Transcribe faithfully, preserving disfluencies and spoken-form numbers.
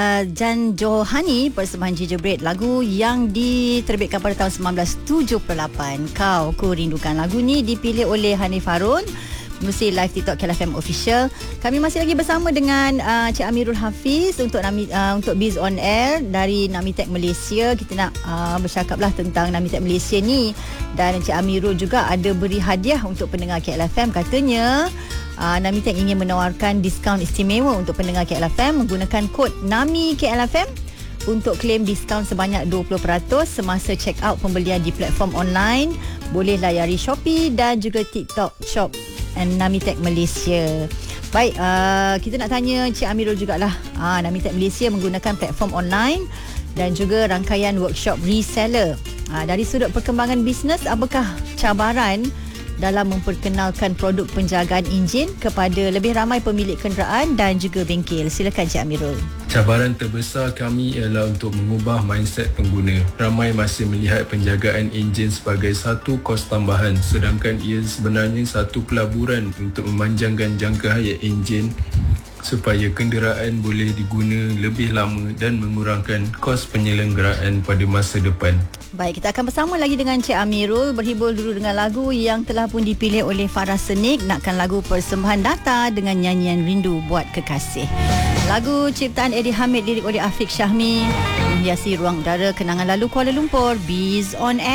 Uh, Jan Johani persembahan Ginger Bread, lagu yang diterbitkan pada tahun sembilan belas tujuh puluh lapan. Kau Ku Rindukan. Lagu ni dipilih oleh Hanif Harun melalui live TikTok K L F M Official. Kami masih lagi bersama dengan uh, Cik Amirul Hafiz untuk Nami, uh, untuk Biz On Air dari Namitech Malaysia. Kita nak uh, bercakaplah tentang Namitech Malaysia ni, dan Cik Amirul juga ada beri hadiah untuk pendengar K L F M. Katanya Uh, Namitech ingin menawarkan diskaun istimewa untuk pendengar K L F M menggunakan kod NAMI K L F M untuk claim diskaun sebanyak dua puluh peratus semasa check out pembelian di platform online. Boleh layari Shopee dan juga TikTok Shop and Namitech Malaysia. Baik, uh, kita nak tanya Cik Amirul jugalah. Uh, Namitech Malaysia menggunakan platform online dan juga rangkaian workshop reseller. Uh, dari sudut perkembangan bisnes, apakah cabaran dalam memperkenalkan produk penjagaan enjin kepada lebih ramai pemilik kenderaan dan juga bengkel? Silakan Cik Amirul. Cabaran terbesar kami ialah untuk mengubah mindset pengguna. Ramai masih melihat penjagaan enjin sebagai satu kos tambahan, sedangkan ia sebenarnya satu pelaburan untuk memanjangkan jangka hayat enjin supaya kenderaan boleh diguna lebih lama dan mengurangkan kos penyelenggaraan pada masa depan. Baik, kita akan bersama lagi dengan Cik Amirul. Berhibur dulu dengan lagu yang telah pun dipilih oleh Farah Senik. Nakkan lagu persembahan Data dengan nyanyian Rindu Buat Kekasih. Lagu ciptaan Eddie Hamid, lirik oleh Afiq Syahmi, menghiasi ruang udara kenangan lalu Kuala Lumpur. Biz On Air.